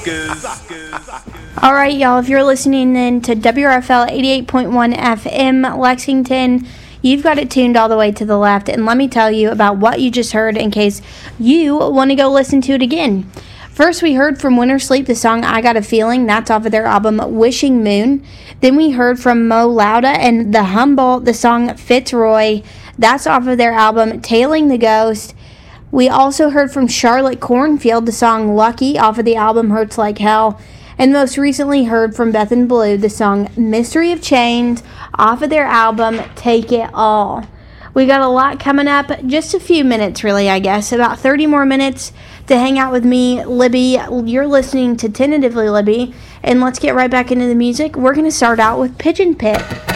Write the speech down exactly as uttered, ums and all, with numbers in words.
All right, y'all, if you're listening then to W R F L eighty-eight point one F M Lexington, you've got it tuned all the way to the left, and let me tell you about what you just heard in case you want to go listen to it again. First, we heard from Winter Sleep the song I Got a Feeling. That's off of their album Wishing Moon. Then we heard from Mo Lauda and the Humboldt the song Fitzroy. That's off of their album Tailing the Ghost. We also heard from Charlotte Cornfield the song Lucky off of the album Hurts Like Hell. And most recently heard from Beth and Blue the song Mystery of Chains off of their album Take It All. We got a lot coming up, just a few minutes really, I guess, about thirty more minutes to hang out with me, Libby. You're listening to Tentatively Libby, and let's get right back into the music. We're going to start out with Pigeon Pit.